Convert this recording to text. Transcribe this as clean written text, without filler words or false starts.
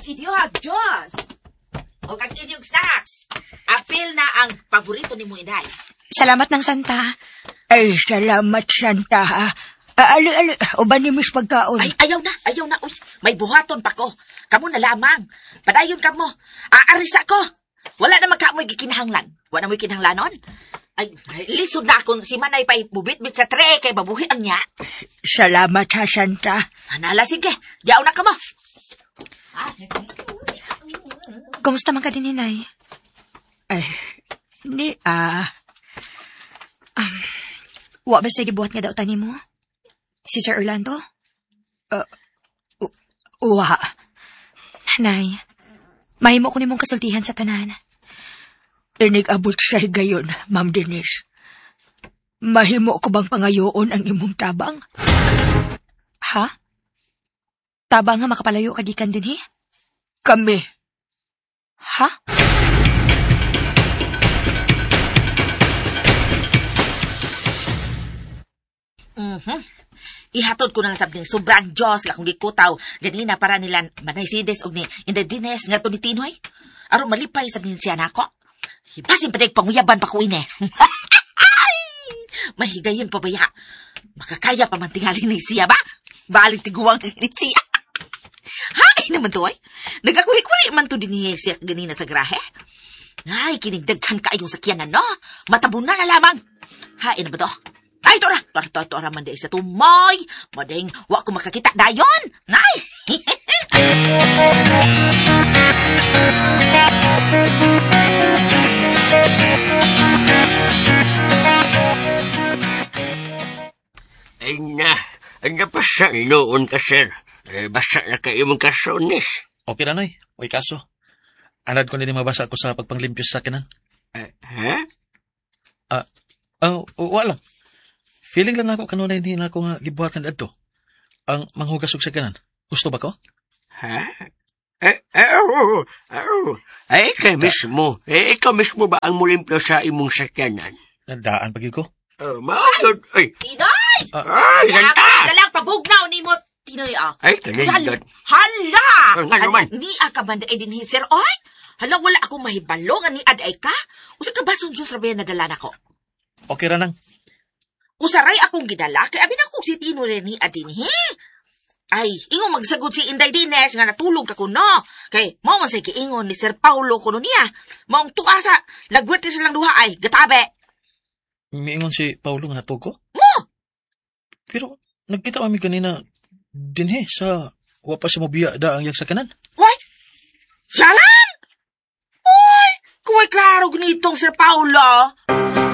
Idiog, Diyos! O kag idiog snacks. Apil na ang paborito ni mo, Inday. Salamat ng Santa. Ay, salamat, Santa, ha? Ali, uban ni Miss pagkaon. Ay, ayaw na. Uy, may buhaton pa ko. Kamu na lamang. Padayon ka mo. Aarisa ko. Wala na magkamoy gikinahanglan. Wala mo'y kinahanglanon. Ay, lisod na akong si Manay pa'y bubit-bit sa tre kay babuhian niya. Salamat, ha, Santa. Hanala, sige. Diyaw na ka mo. Kumusta man ka din, Inay? Ay, Wa ba sige buhat nga daw tani mo? Si Sir Orlando? Wa. Nay, mahimo ko nimong kasultihan sa tanan. Inig-abot sa higayon, Ma'am Denise. Mahimo ko bang pangayoon ang imong tabang? Ha? Tabang nga makapalayo kagikan din, Kami. Ha? Ihatod ko na lang sabing sobrang Diyos la kung gikutaw. Ganina para nila Manaysides og ni Indadines nga to ni Tinoy. Aron malipay sabihin siya nako. Hibasin pa panguyaban pa ko ine. Mahigayon pa ba ya? Makakaya pa man tingali ni siya ba? Balik tiguwang ni siya. Hay naman to ay. Nagakuli-kuli man to din niya siya ganina sa grahe. Ay, kinigdaghan ka yung sakyanan, no? Matabunan na lamang. Hain na ba to? Ay, ito ra man day sa tumoy. Mading, wa ko makakita dayon. Nay! Ay na, ang napasa noon ka, sir. Basa na kayo mong kasonis. Okay na, Nay. May kaso. Anad ko nila mabasa ko sa pagpanglimpyo sa kanan. Ha? Wala. Feeling lang ako kanunay hindi na ako nga gibuhatan adto. Ang manghugas og sa kanan. Gusto ba ko? Ha? Ay, ikaw mismo. Ikaw mismo ba ang mulimpyo sa imong sakyanan? Nandaan pag ko? Maayod. Ay, Tinoy! ay, ganda! Dalang pabugnaw ni mo, Tinoy, Ay, kanindot. Hala! Nga naman. Ni ka banda ay din sir, oy? Hala, wala akong mahibalo nga ni Aday ka? Usa ka basong Diyos rabi na dala na ko. Okay ra nang. Usaray akong gidala, kaya abin ako si Tino rin ni Adin, he? Ay, ingon magsagot si Inday Dines nga natulog ka kuno. Kay, mo man say kiingon ni Sir Paulo kuno niya. Maong tuasa, lagwerte silang duha ay, gatabe. Miingon si Paulo nga natugo? Mo! Pero, nagkita kami kanina dinhe sa wapa si mobiya da ang yag sa kanan. What? Siya lang? Uy, kuway klaro ganitong Sir Paulo.